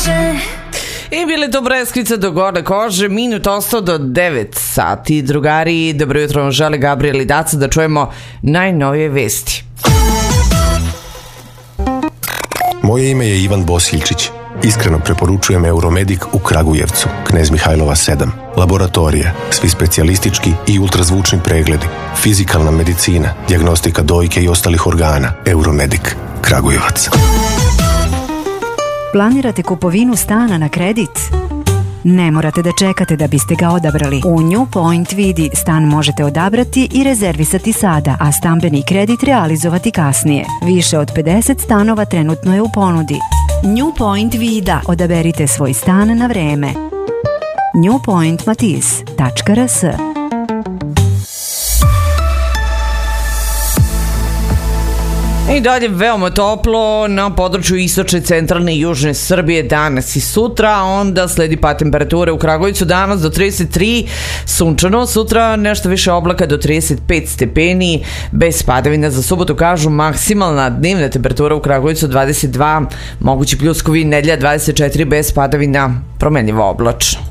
I bili to Breskvica do Gornje Kože, minut ostao do 9 sati. Drugari, dobro jutro vam žele Gabriel i Daca, da čujemo najnovije vesti. Moje ime je Ivan Bosiljčić. Iskreno preporučujem Euromedik u Kragujevcu, Knez Mihajlova 7. Laboratorije, svi specijalistički i ultrazvučni pregledi, fizikalna medicina, dijagnostika dojke i ostalih organa. Euromedik, Kragujevac. Planirate kupovinu stana na kredit? Ne morate da čekate da biste ga odabrali. U New Point Vidi stan možete odabrati i rezervisati sada, a stambeni kredit realizovati kasnije. Više od 50 stanova trenutno je u ponudi. New Point Vida. Odaberite svoj stan na vreme. newpointmatiz.rs. I dalje veoma toplo na području istočne, centralne i južne Srbije danas i sutra, onda sledi pad temperature u Kragujevcu danas do 33, sunčano, sutra nešto više oblaka do 35 stepeni, bez padavina. Za subotu kažu maksimalna dnevna temperatura u Kragujevcu 22, mogući pljuskovi, nedelja 24, bez padavina, promenljivo oblačno.